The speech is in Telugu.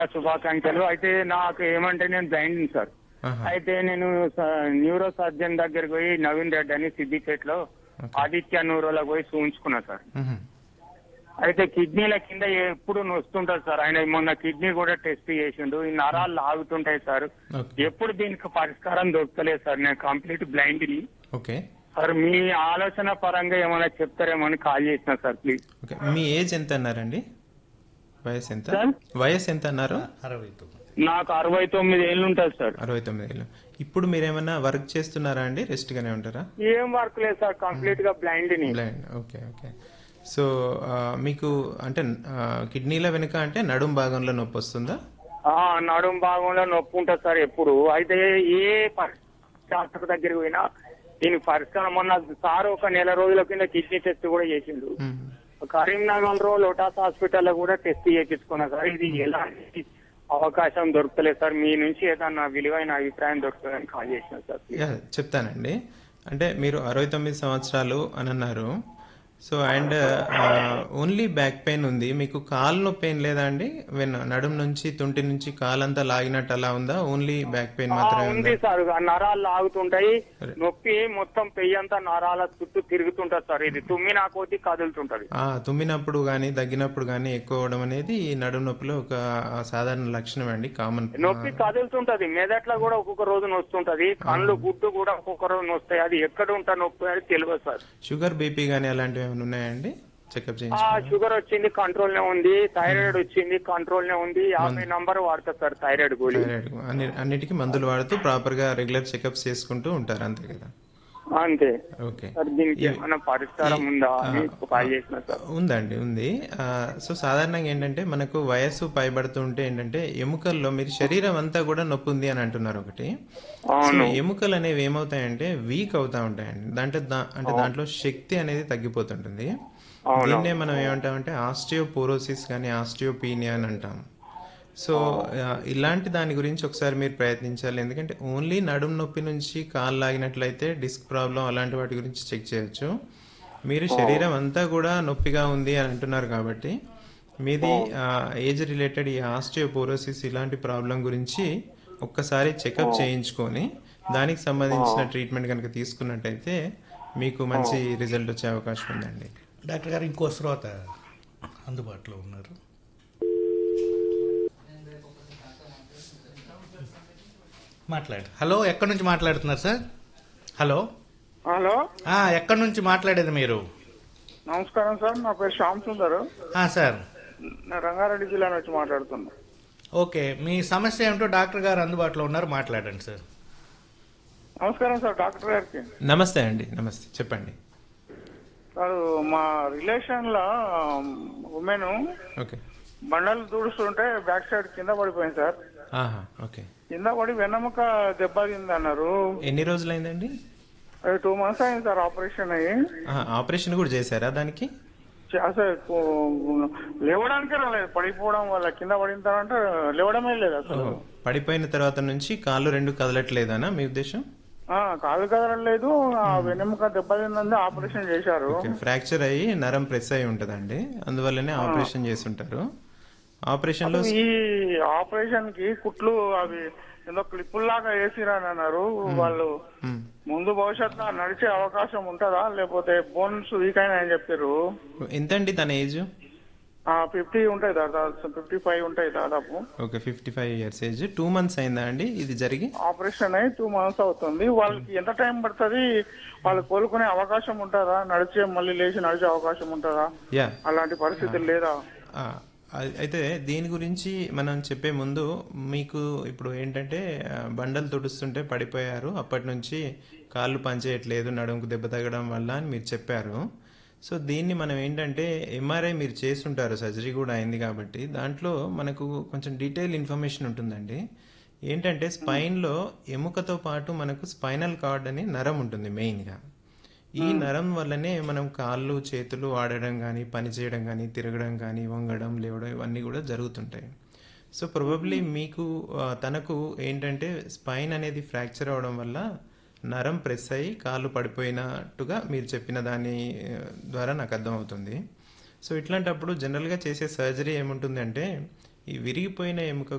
శుభాకాంక్షలు. అయితే నాకు ఏమంటే నేను బ్లైండ్ సార్. ఆహా. అయితే నేను న్యూరో సర్జన్ దగ్గరికి పోయి నవీన్ రెడ్డి అని సిద్దిపేటలో ఓకే. ఆదిత్య న్యూరోలో పోయి చూయించుకున్నా సార్. మ్మ్. అయితే కిడ్నీల కింద ఎప్పుడు నొస్తుంటారు సార్. ఆయన మొన్న కిడ్నీ కూడా టెస్ట్ చేసిండు. ఈ నరాలు లాగుతుంటాయి సార్. ఓకే. ఎప్పుడు దీనికి పరిష్కారం దొరకలేదు సార్. నేను కంప్లీట్ బ్లైండ్ ని ఓకే. సార్. మీ ఆలోచన పరంగా ఏమైనా చెప్తారేమో అని కాల్ చేసిన sir, please. Okay. Me age ఎంత అన్నారండి? వయసు ఎంత? సార్? వయసు ఎంత అన్నారు? 69. నాకు 69 ఏళ్ళు ఉంటుంది సార్. 69 ఏళ్ళు. ఇప్పుడు మీరేమన్నా వర్క్ చేస్తున్నారా అండి? రెస్ట్ గానే ఉంటారా? ఏం వర్క్ లేదు సార్. కంప్లీట్ గా బ్లైండ్ ని. బ్లైండ్. ఓకే. ఓకే. సో మీకు అంటే కిడ్నీల వెనుక అంటే నడుం భాగంలో నొప్పి వస్తుందా? నడుం భాగంలో నొప్పి ఉంటుంది సార్ ఎప్పుడు. అయితే ఏ డాక్టర్ దగ్గరికి పోయినా దీనికి పరిష్కారం. మొన్న సార్ ఒక నెల రోజుల కింద కిడ్నీ టెస్ట్ కూడా చేసిండు. మ్మ్. కరీంనగర్ లో లోటాస్ హాస్పిటల్ లో కూడా టెస్ట్ చేయించుకున్నా సార్. ఇది ఎలాంటి అవకాశం దొరకలేదు సార్. మీ నుంచి ఏదన్నా విలువైన అభిప్రాయం దొరుకుతుందని కాల్ చేసిన సార్. యా, చెప్తానండి. అంటే మీరు 69 సంవత్సరాలు అని అన్నారు. So and only back pain ఉంది, మీకు కాలు నొప్పి ఏం లేదా అండి? నడుం నుంచి తుంటి నుంచి కాలంతా లాగినట్టు అలా ఉందా? ఓన్లీ బ్యాక్ పెయిన్ మాత్రమే ఉంది ఉందా? సార్. నరాలు లాగుతుంటాయి. నొప్పి మొత్తం పెయ్యంతా నరాల చుట్టూ తిరుగుతుంటది సార్. ఇది తుమ్మినా కొద్ది కదులుతుంటది. తుమ్మినప్పుడు గానీ దగ్గినప్పుడు గానీ ఎక్కువ అవడం అనేది ఈ నడుం నొప్పిలో ఒక సాధారణ లక్షణం అండి, కామన్. నొప్పి కదులుతుంటది. మెదట్లో కూడా ఒక్కొక్క రోజు నొస్తుంటది. కళ్ళు గుడ్డు కూడా ఒక్కొక్క రోజు నొస్తాయి. అది ఎక్కడ ఉంటా నొప్పి అని తెలియదు సార్. షుగర్, బీపీ గానీ అలాంటివి ఏమైనా ఉన్నాయండి? చెకప్ చేయించుకున్నారా? షుగర్ వచ్చింది, కంట్రోల్ నే ఉంది. థైరాయిడ్ వచ్చింది, కంట్రోల్ నే ఉంది. 50 నంబర్ వాడతా సార్ థైరాయిడ్ గోళీ. అన్నిటికీ మందులు వాడుతూ ప్రాపర్ గా రెగ్యులర్ చెకప్స్ చేసుకుంటూ ఉంటారు, అంతే కదా? అంతే ఓకే. సార్. దీనికి ఏమైనా పరిష్కారం ఉందా అని కాల్ చేసిన సార్. ఉందండి, ఉంది. సో సాధారణంగా ఏంటంటే మనకు వయస్సు పైబడుతూ ఉంటే ఏంటంటే ఎముకల్లో, మీరు శరీరం అంతా కూడా నొప్పి ఉంది అని అంటున్నారు ఒకటి. సో ఎముకలు అనేవి ఏమవుతాయంటే వీక్ అవుతా ఉంటాయండి. అంటే దాంట్లో శక్తి అనేది తగ్గిపోతుంటుంది. దీన్నే మనం ఏమంటామంటే ఆస్టియోపోరోసిస్ కానీ ఆస్టియోపీనియా అని అంటాం. సో ఇలాంటి దాని గురించి ఒకసారి మీరు ప్రయత్నించాలి. ఎందుకంటే ఓన్లీ నడుము నొప్పి నుంచి కాలు లాగినట్లయితే డిస్క్ ప్రాబ్లం అలాంటి వాటి గురించి చెక్ చేయొచ్చు. మీరు శరీరం అంతా కూడా నొప్పిగా ఉంది అని అంటున్నారు కాబట్టి మీది ఏజ్ రిలేటెడ్ ఈ ఆస్టియోపోరోసిస్ ఇలాంటి ప్రాబ్లం గురించి ఒక్కసారి చెకప్ చేయించుకొని దానికి సంబంధించిన ట్రీట్మెంట్ కనుక తీసుకున్నట్టయితే మీకు మంచి రిజల్ట్ వచ్చే అవకాశం ఉందండి. డాక్టర్ గారు, ఇంకో శ్రోత అందుబాటులో ఉన్నారు. హలో, ఎక్కడి నుంచి మాట్లాడుతున్నారు సార్? హలో. హలో, ఎక్కడి నుంచి మాట్లాడేది మీరు? నమస్కారం సార్. నా పేరు శ్యామ్ సుందర్. సార్, నేను రంగారెడ్డి జిల్లా నుంచి మాట్లాడుతున్నా. ఓకే, మీ సమస్య ఏమిటో డాక్టర్ గారు అందుబాటులో ఉన్నారు, మాట్లాడండి సార్. నమస్కారం సార్ డాక్టర్ గారికి. నమస్తే అండి. నమస్తే, చెప్పండి సార్. మా రిలేషన్ లో ఉమెన్ ఓకే. బండలు దూడుస్తుంటే బ్యాక్ సైడ్ కింద పడిపోయింది సార్. ఓకే. కింద పడి వెన్నముక దెబ్బతింది అన్నారు. ఎన్ని రోజులైందండి? 2 months అయింది సార్ ఆపరేషన్ అయ్యి. ఆపరేషన్ కూడా చేశారా దానికి? అసలు లేవడానికే రాలేదు. పడిపోవడం వల్ల కింద పడిన తర్వాత లేవడమే లేదు అసలు. పడిపోయిన తర్వాత నుంచి కాళ్ళు 2 కదలట్లేదనా మీ ఉద్దేశం? కాలు కదలలేదు. వెన్నెముక దెబ్బతిందని ఆపరేషన్ చేశారు. ఫ్రాక్చర్ అయ్యి నరం ప్రెస్ అయి ఉంటదండి, అందువల్లనే ఆపరేషన్ చేస్తుంటారు. ఆపరేషన్ లో ఈ ఆపరేషన్ కి కుట్లు అవి ఏదో క్లిప్పుల్లాగా వేసిరని అన్నారు వాళ్ళు. ముందు భవిష్యత్తు నడిచే అవకాశం ఉంటుందా, లేకపోతే బోన్స్ వీక్ అయినా అని చెప్పారు. ఎంతండి తన ఏజ్? 50 ఉంటాయి దాదాపు, 55 ఉంటాయి దాదాపు. Okay, 55 years age. 2 months అయిందా అండి ఇది జరిగి? ఆపరేషన్ అయ్యి 2 months అవుతుంది. వాళ్ళకి ఎంత టైం పడుతుంది? వాళ్ళు కోలుకునే అవకాశం ఉంటుందా? మళ్ళీ లేచి నడిచే అవకాశం ఉంటుందా? అలాంటి పరిస్థితులు లేదా? అయితే దీని గురించి మనం చెప్పే ముందు మీకు ఇప్పుడు ఏంటంటే బండలు తుడుస్తుంటే పడిపోయారు, అప్పటి నుంచి కాళ్ళు పనిచేయట్లేదు, నడుముకు దెబ్బ తగ్గడం వల్ల అని మీరు చెప్పారు. సో దీన్ని మనం ఏంటంటే ఎంఆర్ఐ మీరు చేస్తుంటారు, సర్జరీ కూడా అయింది కాబట్టి దాంట్లో మనకు కొంచెం డీటెయిల్ ఇన్ఫర్మేషన్ ఉంటుందండి. ఏంటంటే స్పైన్లో ఎముకతో పాటు మనకు స్పైనల్ కార్డ్ అని నరం ఉంటుంది మెయిన్గా. ఈ నరం వల్లనే మనం కాళ్ళు చేతులు వాడడం కానీ, పని చేయడం కానీ, తిరగడం కానీ, వంగడం, లేవడం ఇవన్నీ కూడా జరుగుతుంటాయి. సో ప్రాబబ్లీ మీకు తనకు ఏంటంటే స్పైన్ అనేది ఫ్రాక్చర్ అవడం వల్ల నరం ప్రెస్ అయ్యి కాళ్ళు పడిపోయినట్టుగా మీరు చెప్పిన దాని ద్వారా నాకు అర్థమవుతుంది. సో ఇట్లాంటప్పుడు జనరల్గా చేసే సర్జరీ ఏముంటుందంటే ఈ విరిగిపోయిన ఎముక